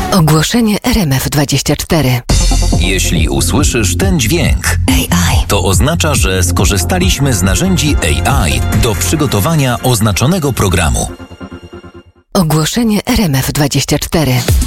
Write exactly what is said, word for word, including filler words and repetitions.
Ogłoszenie R M F dwadzieścia cztery. Jeśli usłyszysz ten dźwięk, A I, to oznacza, że skorzystaliśmy z narzędzi A I do przygotowania oznaczonego programu. Ogłoszenie R M F dwadzieścia cztery.